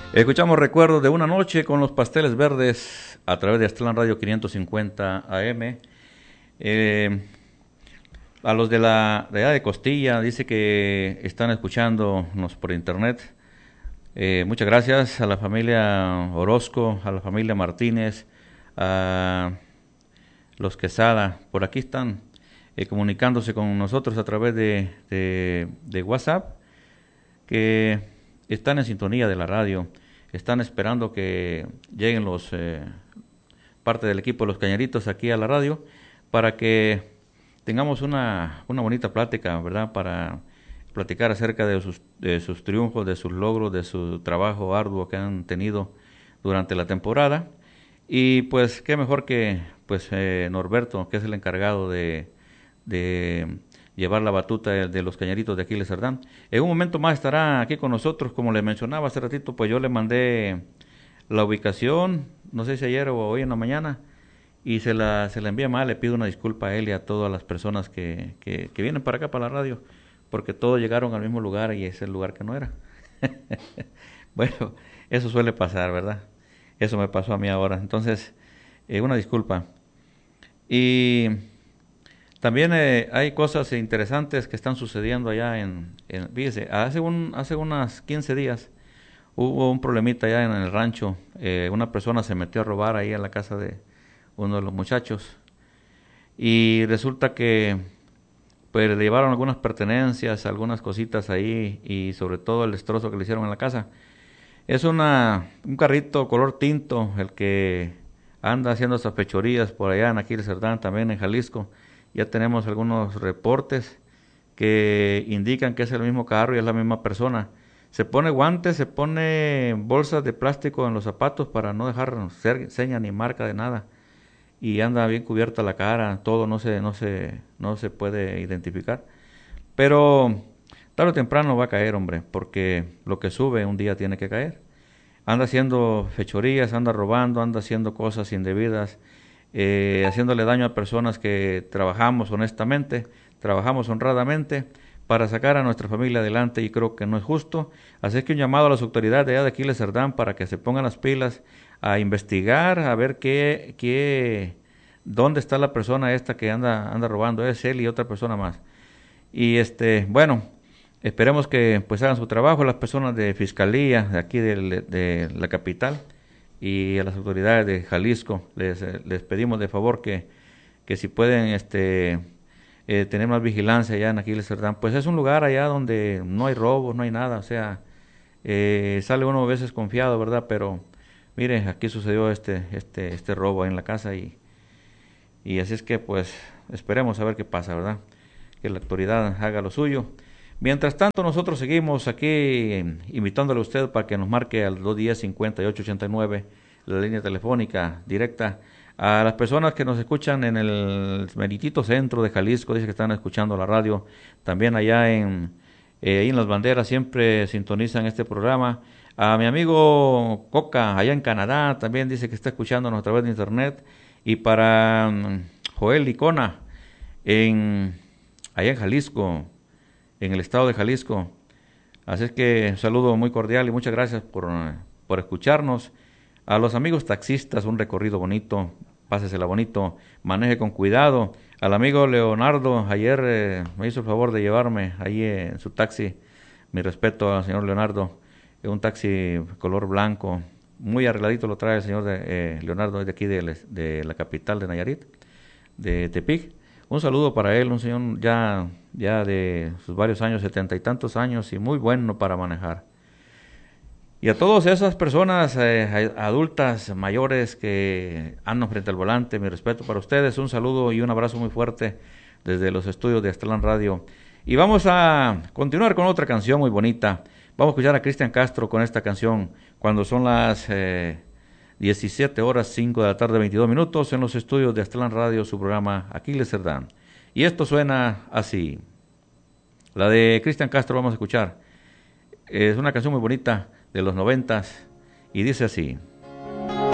Escuchamos Recuerdos de una noche con los Pasteles Verdes a través de Aztlán Radio 550 AM. A los de allá de Costilla, dice que están escuchándonos por internet. Muchas gracias a la familia Orozco, a la familia Martínez, a los Quesada. Por aquí están comunicándose con nosotros a través de WhatsApp, que están en sintonía de la radio. Están esperando que lleguen parte del equipo de los Cañaritos aquí a la radio para que tengamos una bonita plática, ¿verdad? Para platicar acerca de sus triunfos, de sus logros, de su trabajo arduo que han tenido durante la temporada. Y pues qué mejor que Norberto, que es el encargado de llevar la batuta de los Cañaritos de Aquiles Cerdán. En un momento más estará aquí con nosotros, como le mencionaba hace ratito, pues yo le mandé la ubicación, no sé si ayer o hoy en la mañana, y se la envía mal. Le pido una disculpa a él y a todas las personas que vienen para acá, para la radio, porque todos llegaron al mismo lugar y es el lugar que no era. Bueno, eso suele pasar, ¿verdad? Eso me pasó a mí ahora. Entonces, una disculpa. Y también hay cosas interesantes que están sucediendo allá fíjese, hace unas 15 días hubo un problemita allá en el rancho. Una persona se metió a robar ahí en la casa de uno de los muchachos y resulta que pues le llevaron algunas pertenencias, algunas cositas ahí y sobre todo el destrozo que le hicieron en la casa. Es un carrito color tinto el que anda haciendo esas fechorías por allá en Aquiles Cerdán, también en Jalisco. Ya tenemos algunos reportes que indican que es el mismo carro y es la misma persona. Se pone guantes, se pone bolsas de plástico en los zapatos para no dejar seña ni marca de nada. Y anda bien cubierta la cara, todo no se puede identificar. Pero tarde o temprano va a caer, hombre, porque lo que sube un día tiene que caer. Anda haciendo fechorías, anda robando, anda haciendo cosas indebidas, haciéndole daño a personas que trabajamos honestamente, trabajamos honradamente para sacar a nuestra familia adelante, y creo que no es justo. Así que un llamado a las autoridades de allá de Aquiles Cerdán para que se pongan las pilas a investigar, a ver dónde está la persona esta que anda robando. Es él y otra persona más. Y bueno, esperemos que pues hagan su trabajo las personas de fiscalía de aquí de la capital y a las autoridades de Jalisco. Les pedimos de favor que si pueden tener más vigilancia allá en Aquiles Cerdán. Pues es un lugar allá donde no hay robos, no hay nada, o sea, sale uno a veces confiado, ¿verdad? Pero mire, aquí sucedió este robo ahí en la casa y así es que pues esperemos a ver qué pasa, ¿verdad? Que la autoridad haga lo suyo. Mientras tanto, nosotros seguimos aquí invitándole a usted para que nos marque al 210-5889, la línea telefónica directa. A las personas que nos escuchan en el meritito centro de Jalisco, dice que están escuchando la radio. También allá ahí en Las Banderas siempre sintonizan este programa. A mi amigo Coca, allá en Canadá, también dice que está escuchándonos a través de internet. Y para Joel Licona, allá en Jalisco, en el estado de Jalisco. Así es que un saludo muy cordial y muchas gracias por escucharnos. A los amigos taxistas, un recorrido bonito, pásesela bonito, maneje con cuidado. Al amigo Leonardo, ayer me hizo el favor de llevarme ahí en su taxi. Mi respeto al señor Leonardo, es un taxi color blanco, muy arregladito lo trae el señor Leonardo, de aquí de la capital de Nayarit, de Tepic. Un saludo para él, un señor ya de sus varios años, 70 y tantos años, y muy bueno para manejar. Y a todas esas personas adultas, mayores que andan frente al volante, mi respeto para ustedes, un saludo y un abrazo muy fuerte desde los estudios de Aztlán Radio. Y vamos a continuar con otra canción muy bonita. Vamos a escuchar a Cristian Castro con esta canción cuando son las 17 horas 5 de la tarde, 22 minutos, en los estudios de Aztlán Radio, su programa Aquiles Cerdán. Y esto suena así. La de Cristian Castro vamos a escuchar. Es una canción muy bonita de los 90 y dice así.